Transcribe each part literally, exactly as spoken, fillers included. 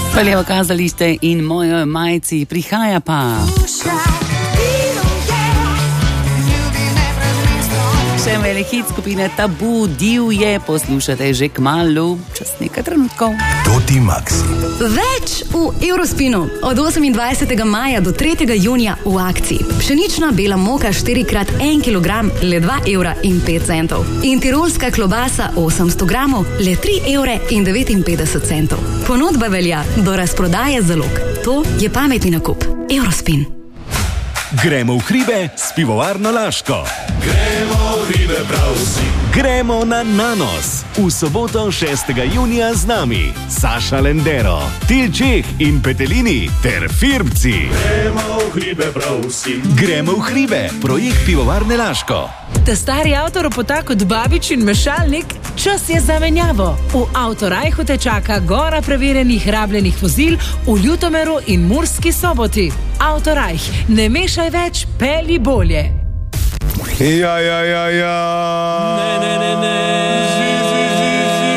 Kraljevo kazalište in moje majci prihaja pa. Še velik hit skupine Tabu, Divje, poslušate že kmalu, čez nekaj trenutkov. Toti Maxi. Več v Eurospinu. Od osemindvajsetega maja do tretjega junija v akciji. Pšenična bela moka štiri krat en kilogram, le dva evra in pet centov. In tirolska klobasa osemsto gramov, le tri evre in devetinpetdeset centov. Ponudba velja do razprodaje zalog. To je pametni nakup. Eurospin. Gremo v hribe s pivovarno Laško. Gremo v hribe prav vsi. Gremo na Nanos. V soboto šestega junija z nami Saša Lendero, Tilčeh in Petelini ter Firbci. Gremo v hribe prav vsi. Gremo v hribe, projekt pivovarne Laško. Ta stari avtoropota kot babič in mešalnik, čas je za menjavo. V Avtorajhu te čaka gora preverjenih rabljenih vozil v Ljutomeru in Murski Soboti. Avtorajh, ne mešaj več, pelji bolje. Ja, ja, ja, ja. Ne, ne, ne, ne. Zi, zi, zi, zi.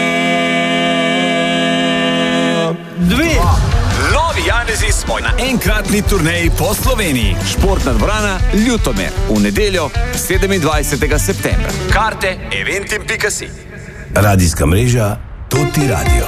Dve. Novi Janezi smo na enkratni turneji po Sloveniji. Športna dvorana Ljutomer v nedeljo sedemindvajsetega septembra. Karte eventim pika si. Radijska mreža Toti Radio.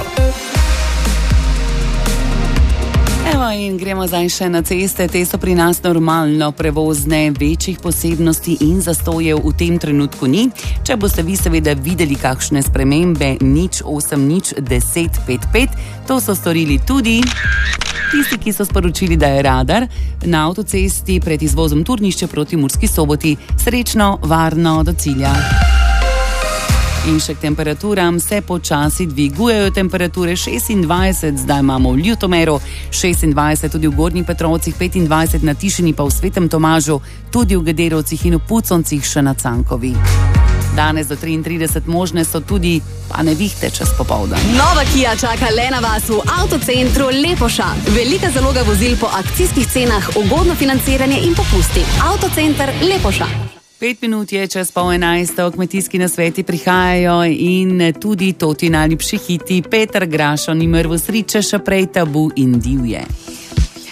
Evo in gremo zdaj še na ceste. Te so pri nas normalno prevozne, večjih posebnosti in zastojev v tem trenutku ni. Če boste vi seveda videli kakšne spremembe, nič osem nič deset pet pet, to so storili tudi tisti, ki so sporočili, da je radar na avtocesti pred izvozom Turnišče proti Murski Soboti. Srečno, varno do cilja. In še k temperaturam se počasi dvigujejo temperature. šestindvajset zdaj imamo v Ljutomeru, šestindvajset tudi v Gornjih Petrovcih, petindvajset na Tišini, pa v Svetem Tomažu, tudi v Gederovcih in v Puconcih še na Cankovi. Danes do triintrideset možne so tudi pa nevihte čez popoldan. Nova Kia čaka le na vas v avtocentru Lepoša. Velika zaloga vozil po akcijskih cenah, ugodno financiranje in popusti. Avtocenter Lepoša. Pet minut je čez pol enajsto, kmetijski nasveti prihajajo in tudi toti najljubši hiti. Peter Grašo ni mrvo sriče, še prej Tabu in Divje.